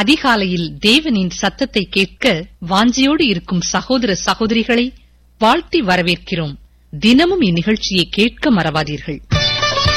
அதிகாலையில் தேவனின் சத்தத்தை கேட்க வாஞ்சியோடு இருக்கும் சகோதர சகோதரிகளை வாழ்த்தி வரவேற்கிறோம். தினமும் இந்நிகழ்ச்சியை கேட்க மறவாதீர்கள்.